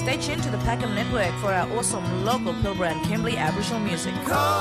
Stay tuned to the Packham Network for our awesome local Pilbara and Kimberley Aboriginal music.